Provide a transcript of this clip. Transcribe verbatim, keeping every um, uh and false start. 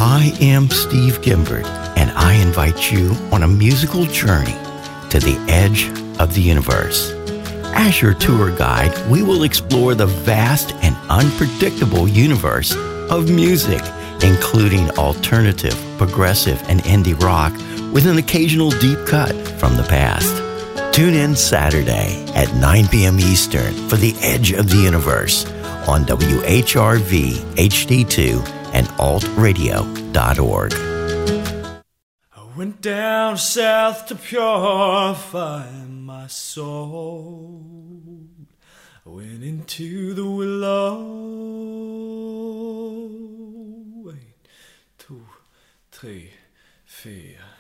I am Steve Gimbert, and I invite you on a musical journey to the edge of the universe. As your tour guide, we will explore the vast and unpredictable universe of music, including alternative, progressive, and indie rock, with an occasional deep cut from the past. Tune in Saturday at nine p.m. Eastern for The Edge of the Universe on W H R V H D two and alt radio dot org. I went down south to purify my soul. I went into the willow. One, two, three, four.